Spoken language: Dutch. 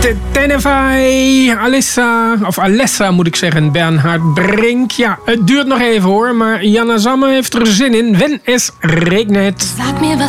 Tenefai, Alessa moet ik zeggen, Bernhard Brink. Ja, het duurt nog even hoor, maar Jana Zamme heeft er zin in. Wenn es regnet. Sag mir, was